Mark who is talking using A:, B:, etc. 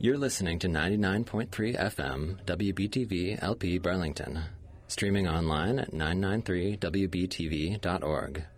A: You're listening to 99.3 FM WBTV LP Burlington. Streaming online at 993wbtv.org.